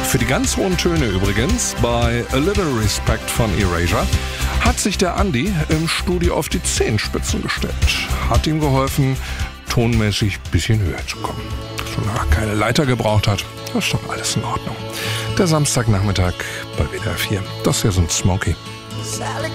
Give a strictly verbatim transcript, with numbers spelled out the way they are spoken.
Für die ganz hohen Töne übrigens, bei A Little Respect von Erasure, hat sich der Andi im Studio auf die Zehenspitzen gestellt. Hat ihm geholfen, tonmäßig ein bisschen höher zu kommen. Solange er keine Leiter gebraucht hat, das ist doch alles in Ordnung. Der Samstagnachmittag bei W D R vier. Das hier sind Smokey. Sally